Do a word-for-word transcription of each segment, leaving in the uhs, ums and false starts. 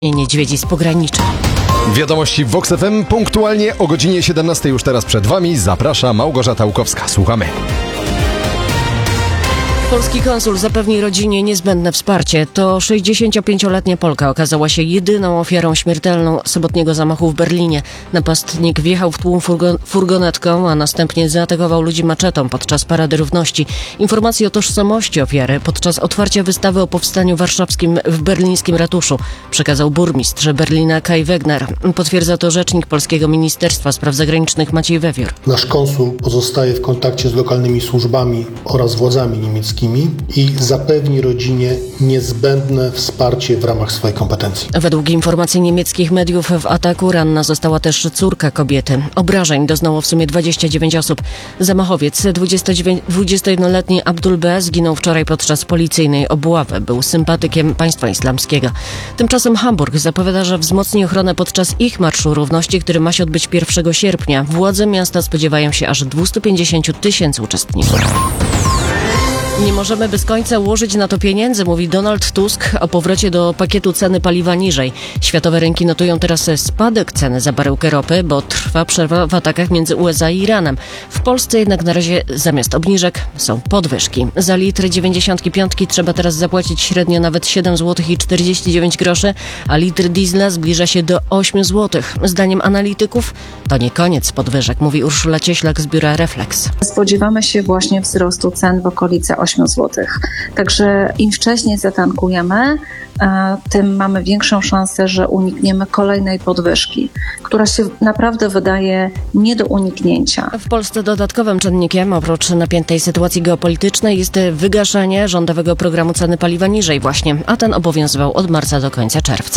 Niedźwiedzi z pogranicza. Wiadomości w Vox F M punktualnie o godzinie siedemnastej już teraz przed Wami. Zaprasza Małgorzata Łukowska. Słuchamy. Polski konsul zapewni rodzinie niezbędne wsparcie. To sześćdziesięciopięcioletnia Polka okazała się jedyną ofiarą śmiertelną sobotniego zamachu w Berlinie. Napastnik wjechał w tłum furgo- furgonetką, a następnie zaatakował ludzi maczetą podczas Parady Równości. Informacje o tożsamości ofiary podczas otwarcia wystawy o powstaniu warszawskim w berlińskim ratuszu przekazał burmistrz Berlina Kai Wegner. Potwierdza to rzecznik Polskiego Ministerstwa Spraw Zagranicznych Maciej Wewiór. Nasz konsul pozostaje w kontakcie z lokalnymi służbami oraz władzami niemieckimi i zapewni rodzinie niezbędne wsparcie w ramach swojej kompetencji. Według informacji niemieckich mediów w ataku ranna została też córka kobiety. Obrażeń doznało w sumie dwadzieścia dziewięć osób. Zamachowiec, dwudziestojednoletni Abdul B. zginął wczoraj podczas policyjnej obławy. Był sympatykiem państwa islamskiego. Tymczasem Hamburg zapowiada, że wzmocni ochronę podczas ich Marszu Równości, który ma się odbyć pierwszego sierpnia. Władze miasta spodziewają się aż dwieście pięćdziesiąt tysięcy uczestników. Nie możemy bez końca ułożyć na to pieniędzy, mówi Donald Tusk o powrocie do pakietu ceny paliwa niżej. Światowe rynki notują teraz spadek ceny za baryłkę ropy, bo trwa przerwa w atakach między U S A i Iranem. W Polsce jednak na razie zamiast obniżek są podwyżki. Za litr dziewięćdziesiątki piątki trzeba teraz zapłacić średnio nawet siedem złotych i czterdzieści dziewięć groszy, a litr diesla zbliża się do osiem złotych. Zdaniem analityków to nie koniec podwyżek, mówi Urszula Cieślak z biura Reflex. Spodziewamy się właśnie wzrostu cen w okolice osiem złotych. Także im wcześniej zatankujemy, tym mamy większą szansę, że unikniemy kolejnej podwyżki, która się naprawdę wydaje nie do uniknięcia. W Polsce dodatkowym czynnikiem, oprócz napiętej sytuacji geopolitycznej, jest wygaszenie rządowego programu ceny paliwa niżej właśnie, a ten obowiązywał od marca do końca czerwca.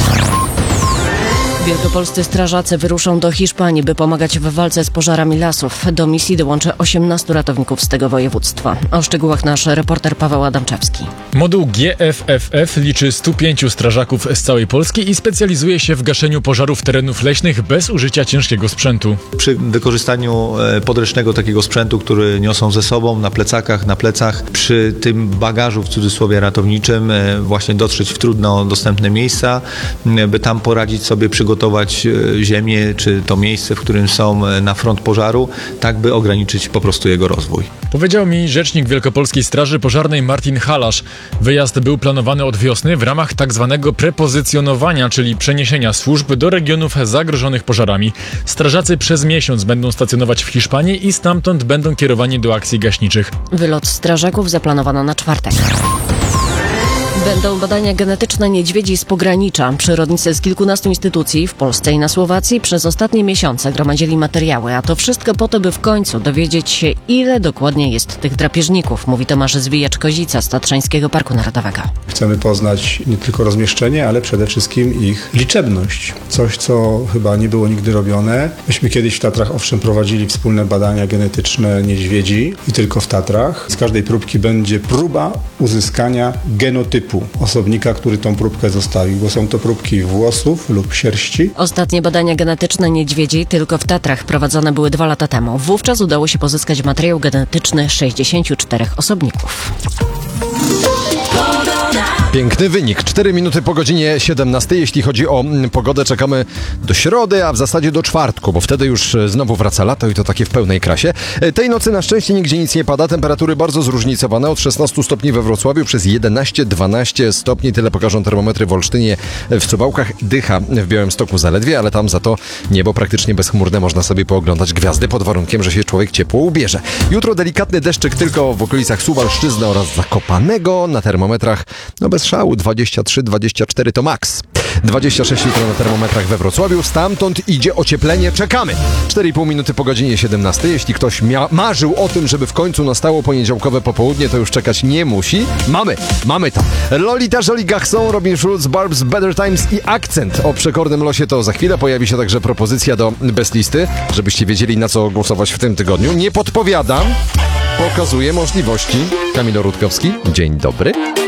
Wielkopolscy strażacy wyruszą do Hiszpanii, by pomagać w walce z pożarami lasów. Do misji dołączy osiemnastu ratowników z tego województwa. O szczegółach nasz reporter Paweł Adamczewski. Moduł G F F F liczy stu pięciu strażaków z całej Polski i specjalizuje się w gaszeniu pożarów terenów leśnych bez użycia ciężkiego sprzętu. Przy wykorzystaniu podręcznego takiego sprzętu, który niosą ze sobą na plecakach, na plecach, przy tym bagażu w cudzysłowie ratowniczym właśnie dotrzeć w trudno dostępne miejsca, by tam poradzić sobie, przygotować ziemię, czy to miejsce, w którym są na front pożaru, tak by ograniczyć po prostu jego rozwój. Powiedział mi rzecznik Wielkopolskiej Straży Pożarnej Martin Halasz. Wyjazd był planowany od wiosny w ramach tak zwanego prepozycjonowania, czyli przeniesienia służb do regionów zagrożonych pożarami. Strażacy przez miesiąc będą stacjonować w Hiszpanii i stamtąd będą kierowani do akcji gaśniczych. Wylot strażaków zaplanowano na czwartek. Będą badania genetyczne niedźwiedzi z pogranicza. Przyrodnicy z kilkunastu instytucji w Polsce i na Słowacji przez ostatnie miesiące gromadzili materiały, a to wszystko po to, by w końcu dowiedzieć się, ile dokładnie jest tych drapieżników, mówi Tomasz Zwijacz-Kozica z Tatrzańskiego Parku Narodowego. Chcemy poznać nie tylko rozmieszczenie, ale przede wszystkim ich liczebność. Coś, co chyba nie było nigdy robione. Myśmy kiedyś w Tatrach owszem prowadzili wspólne badania genetyczne niedźwiedzi i tylko w Tatrach. Z każdej próbki będzie próba uzyskania genotypu osobnika, który tą próbkę zostawił, bo są to próbki włosów lub sierści. Ostatnie badania genetyczne niedźwiedzi tylko w Tatrach prowadzone były dwa lata temu. Wówczas udało się pozyskać materiał genetyczny sześćdziesięciu czterech osobników. Piękny wynik. cztery minuty po godzinie siedemnastej. Jeśli chodzi o pogodę, czekamy do środy, a w zasadzie do czwartku, bo wtedy już znowu wraca lato i to takie w pełnej krasie. Tej nocy na szczęście nigdzie nic nie pada. Temperatury bardzo zróżnicowane. Od szesnastu stopni we Wrocławiu przez jedenaście dwanaście stopni. Tyle pokażą termometry w Olsztynie, w Suwałkach. Dycha w Białymstoku zaledwie, ale tam za to niebo praktycznie bezchmurne. Można sobie pooglądać gwiazdy pod warunkiem, że się człowiek ciepło ubierze. Jutro delikatny deszczyk tylko w okolicach Suwalszczyzny oraz Zakopanego. Na termometrach no bez szału dwadzieścia trzy dwadzieścia cztery to maks. dwadzieścia sześć jutro na termometrach we Wrocławiu. Stamtąd idzie ocieplenie. Czekamy. cztery i pół minuty po godzinie siedemnastej. Jeśli ktoś mia- marzył o tym, żeby w końcu nastało poniedziałkowe popołudnie, to już czekać nie musi. Mamy. Mamy to. Lolita Jolie Garçon, Robin Schulz, Barb's Better Times i akcent o przekornym losie to za chwilę. Pojawi się także propozycja do bez listy, żebyście wiedzieli, na co głosować w tym tygodniu. Nie podpowiadam. Pokazuję możliwości. Kamil Rutkowski. Dzień dobry.